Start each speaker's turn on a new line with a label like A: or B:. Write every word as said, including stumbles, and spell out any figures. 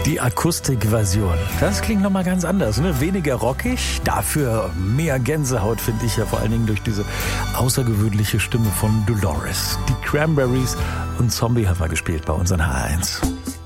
A: Die Akustikversion. Das klingt nochmal ganz anders, ne? Weniger rockig, dafür mehr Gänsehaut, finde ich ja, vor allen Dingen durch diese außergewöhnliche Stimme von Dolores. Die Cranberries und Zombie haben wir gespielt bei unseren H eins.